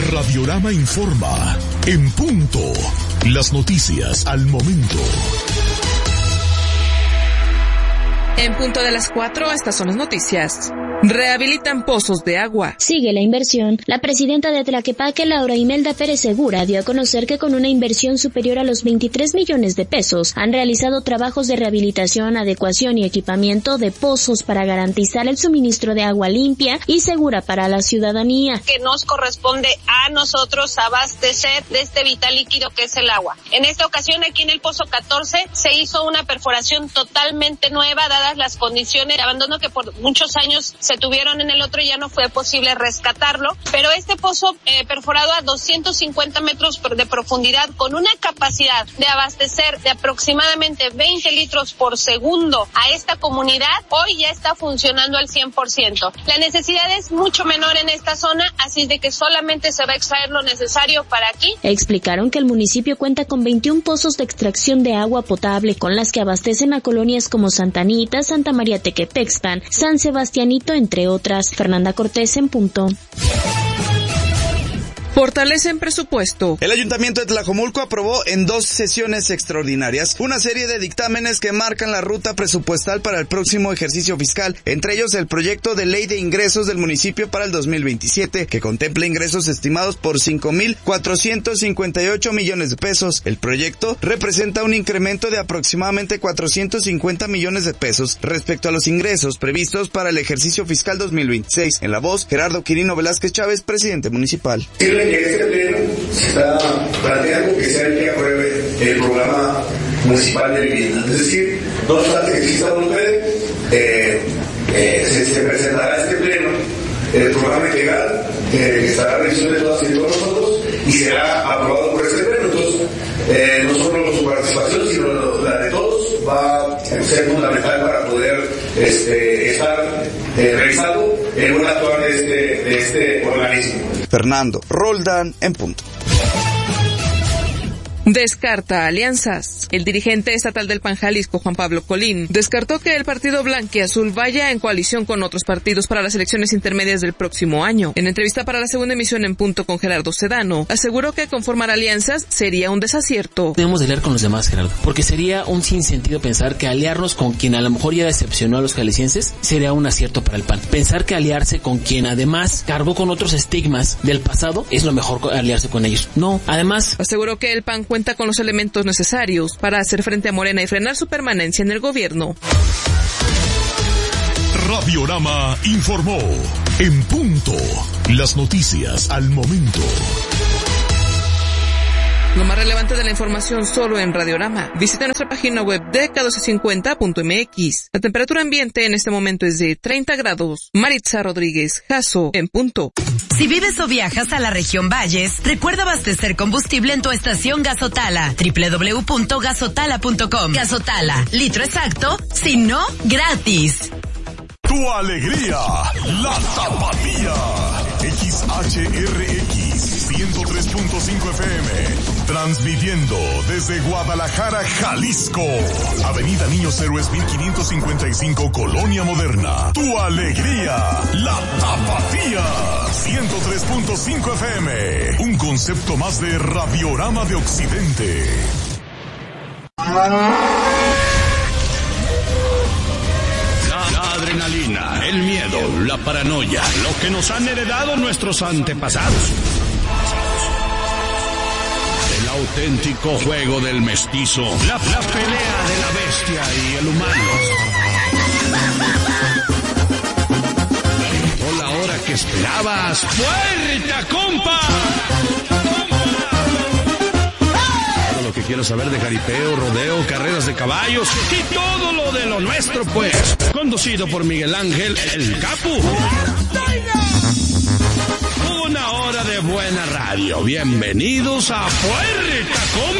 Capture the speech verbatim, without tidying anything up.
Radiorama informa. En punto. Las noticias al momento. En punto de las cuatro, estas son las noticias. Rehabilitan pozos de agua. Sigue la inversión. La presidenta de Tlaquepaque, Laura Imelda Pérez Segura, dio a conocer que con una inversión superior a los veintitrés millones de pesos han realizado trabajos de rehabilitación, adecuación y equipamiento de pozos para garantizar el suministro de agua limpia y segura para la ciudadanía. Que nos corresponde a nosotros abastecer de este vital líquido que es el agua. En esta ocasión, aquí en el Pozo catorce, se hizo una perforación totalmente nueva, dadas las condiciones de abandono que por muchos años se tuvieron en el otro, ya no fue posible rescatarlo, pero este pozo eh, perforado a doscientos cincuenta metros de profundidad con una capacidad de abastecer de aproximadamente veinte litros por segundo a esta comunidad, hoy ya está funcionando al cien por ciento. La necesidad es mucho menor en esta zona, así de que solamente se va a extraer lo necesario para aquí. Explicaron que el municipio cuenta con veintiún pozos de extracción de agua potable, con las que abastecen a colonias como Santa Anita, Santa María Tequepexpan, San Sebastianito, entre otras. Fernanda Cortés, en punto. Fortalecen presupuesto. El Ayuntamiento de Tlajomulco aprobó en dos sesiones extraordinarias una serie de dictámenes que marcan la ruta presupuestal para el próximo ejercicio fiscal, entre ellos el proyecto de ley de ingresos del municipio para el dos mil veintisiete, que contempla ingresos estimados por cinco mil cuatrocientos cincuenta y ocho millones de pesos. El proyecto representa un incremento de aproximadamente cuatrocientos cincuenta millones de pesos respecto a los ingresos previstos para el ejercicio fiscal dos mil veintiséis. En la voz, Gerardo Quirino Velázquez Chávez, presidente municipal. Que este pleno se está planteando que sea el que apruebe el programa municipal de vivienda. Es decir, no obstante que exista voluntad, eh, eh, se, se presentará a este pleno el programa integral eh, que estará a revisión de todas y todos nosotros y será aprobado por este pleno. Entonces, eh, no solo su participación, sino la de todos va a ser fundamental para poder este, estar eh, revisando el buen actuar de este, de este organismo. Fernando Roldán, en punto. Descarta alianzas. El dirigente estatal del P A N Jalisco, Juan Pablo Colín, descartó que el partido blanquiazul vaya en coalición con otros partidos para las elecciones intermedias del próximo año. En entrevista para la segunda emisión en Punto con Gerardo Sedano, aseguró que conformar alianzas sería un desacierto. Debemos de aliar con los demás, Gerardo, porque sería un sinsentido pensar que aliarnos con quien a lo mejor ya decepcionó a los jaliscienses sería un acierto para el P A N. Pensar que aliarse con quien además cargó con otros estigmas del pasado es lo mejor, aliarse con ellos. No, además... Aseguró que el P A N cuenta con los elementos necesarios para hacer frente a Morena y frenar su permanencia en el gobierno. Radiorama informó. En punto. Las noticias al momento. Lo más relevante de la información solo en Radiorama. Visita nuestra página web de K doce cincuenta punto m x. La temperatura ambiente en este momento es de treinta grados. Maritza Rodríguez, Jaso, en punto. Si vives o viajas a la región Valles, recuerda abastecer combustible en tu estación Gasotala. doble u doble u doble u punto gasotala punto com. Gasotala, litro exacto, si no, gratis. Tu alegría, la Tapatía. X H R X ciento tres punto cinco F M. Transmitiendo desde Guadalajara, Jalisco. Avenida Niños Héroes mil quinientos cincuenta y cinco, Colonia Moderna. Tu alegría, la Tapatía. ciento tres punto cinco F M. Un concepto más de Radiorama de Occidente. La adrenalina, el miedo, la paranoia, lo que nos han heredado nuestros antepasados. El auténtico juego del mestizo, la, la pelea de la bestia y el humano. Llegó la hora que esperabas. ¡Puerta, compa! Lo que quieras saber de jaripeo, rodeo, carreras de caballos y todo lo de lo nuestro, pues. Conducido por Miguel Ángel, el Capu. Una hora de buena radio. Bienvenidos a Puerta Compa.